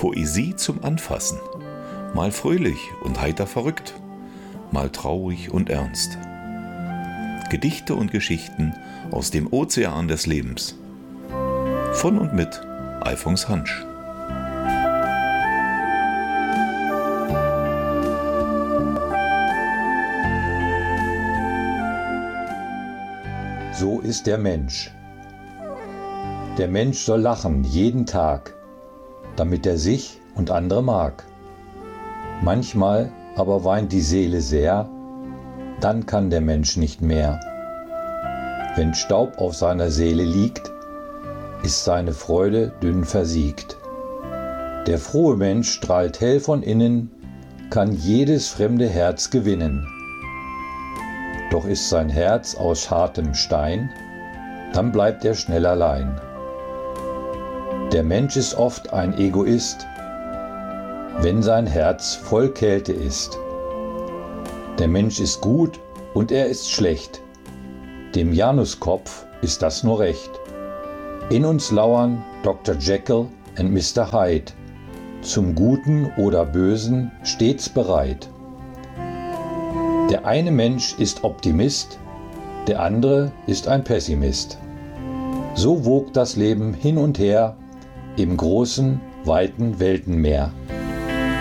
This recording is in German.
Poesie zum Anfassen. Mal fröhlich und heiter verrückt, mal traurig und ernst. Gedichte und Geschichten aus dem Ozean des Lebens. Von und mit Alfons Hansch. So ist der Mensch. Der Mensch soll lachen jeden Tag, damit er sich und andere mag. Manchmal aber weint die Seele sehr, dann kann der Mensch nicht mehr. Wenn Staub auf seiner Seele liegt, ist seine Freude dünn versiegt. Der frohe Mensch strahlt hell von innen, kann jedes fremde Herz gewinnen. Doch ist sein Herz aus hartem Stein, dann bleibt er schnell allein. Der Mensch ist oft ein Egoist, wenn sein Herz voll Kälte ist. Der Mensch ist gut und er ist schlecht, dem Januskopf ist das nur recht. In uns lauern Dr. Jekyll und Mr. Hyde, zum Guten oder Bösen stets bereit. Der eine Mensch ist Optimist, der andere ist ein Pessimist. So wogt das Leben hin und her im großen, weiten Weltenmeer.